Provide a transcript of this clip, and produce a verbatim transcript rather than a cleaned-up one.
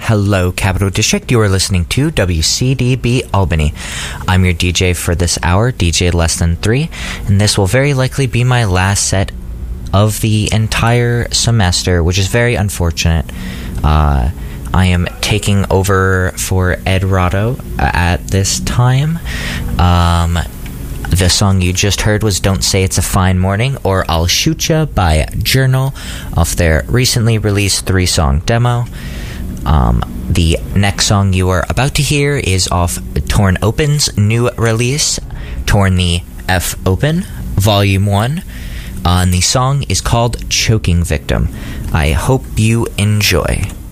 Hello, Capital District. You are listening to W C D B Albany. I'm your D J for this hour, D J Less Than Three, and this will very likely be my last set of the entire semester, which is very unfortunate. Uh, I am taking over for Ed Rado at this time. Um, the song you just heard was Don't Say It's a Fine Morning or I'll Shoot Ya by Journal off their recently released three-song demo. Um, the next song you are about to hear is off Torn Open's new release, Torn the F Open, Volume one, uh, and the song is called Choking Victim. I hope you enjoy.